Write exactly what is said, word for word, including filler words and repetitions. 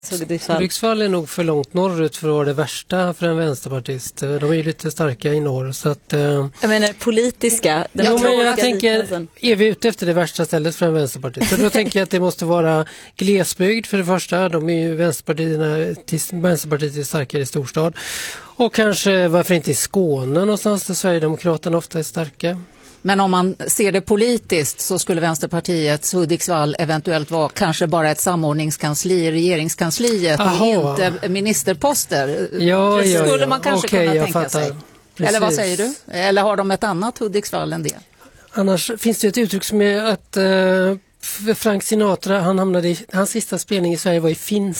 Hudiksvall. Hudiksvall är nog för långt norrut för att vara det värsta för en vänsterpartist. De är ju lite starka i norr. Så att, eh... Jag menar politiska. Jag, jo, men jag tänker, är vi ute efter det värsta stället för en vänsterpartist? Så då tänker jag att det måste vara glesbygd för det första. De är ju vänsterpartierna, Vänsterpartiet är starkare i storstad. Och kanske varför inte i Skåne någonstans där Sverigedemokraterna ofta är starka. Men om man ser det politiskt så skulle Vänsterpartiets Hudiksvall eventuellt vara kanske bara ett samordningskansli i regeringskansliet. Aha. Och inte ministerposter. Ja, det ja, skulle ja. man kanske Okej, kunna jag tänka fattar. sig. Precis. Eller vad säger du? Eller har de ett annat Hudiksvall än det? Annars finns det ett uttryck som är att uh, Frank Sinatra, han hamnade i, hans sista spelning i Sverige var i Finns